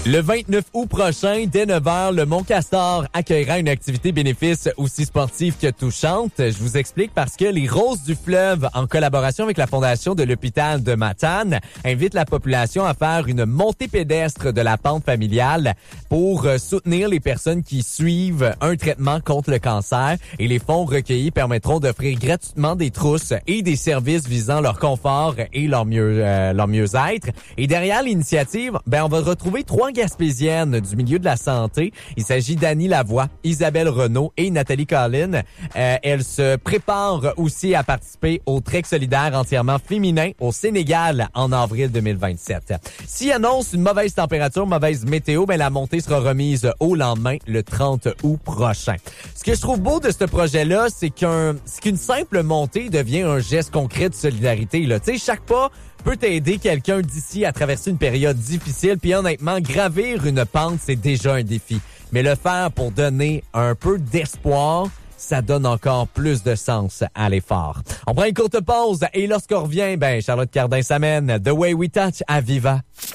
Le 29 août prochain, dès 9h, le Mont-Castor accueillera une activité bénéfice aussi sportive que touchante. Je vous explique parce que les Roses du Fleuve, en collaboration avec la Fondation de l'hôpital de Matane, invitent la population à faire une montée pédestre de la pente familiale pour soutenir les personnes qui suivent un traitement contre le cancer. Et les fonds recueillis permettront d'offrir gratuitement des trousses et des services visant leur confort et leur mieux-être. Et derrière l'initiative, on va retrouver 3 Gaspésiennes du milieu de la santé. Il s'agit d'Annie Lavoie, Isabelle Renaud et Nathalie Collin. Elles se préparent aussi à participer au Trek solidaire entièrement féminin au Sénégal en avril 2027. S'il annonce une mauvaise température, mauvaise météo, la montée sera remise au lendemain, le 30 août prochain. Ce que je trouve beau de ce projet-là, c'est qu'une simple montée devient un geste concret de solidarité. Tu sais, chaque pas peut aider quelqu'un d'ici à traverser une période difficile. Puis honnêtement, gravir une pente, c'est déjà un défi. Mais le faire pour donner un peu d'espoir, ça donne encore plus de sens à l'effort. On prend une courte pause et lorsqu'on revient, Charlotte Cardin s'amène The Way We Touch à Viva.